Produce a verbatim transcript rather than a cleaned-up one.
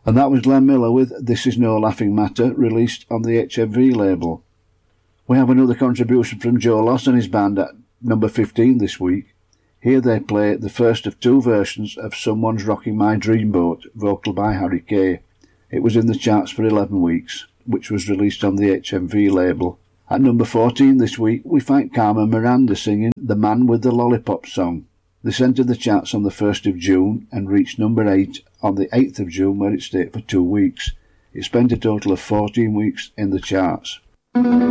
And that was Glenn Miller with This Is No Laughing Matter, released on the H M V label. We have another contribution from Joe Loss and his band at number fifteen this week. Here they play the first of two versions of Someone's Rocking My Dreamboat, vocal by Harry Kay. It was in the charts for eleven weeks, which was released on the H M V label. At number fourteen this week, we find Carmen Miranda singing The Man with the Lollipop Song. This entered the charts on the first of June and reached number eight on the eighth of June, where it stayed for two weeks. It spent a total of fourteen weeks in the charts.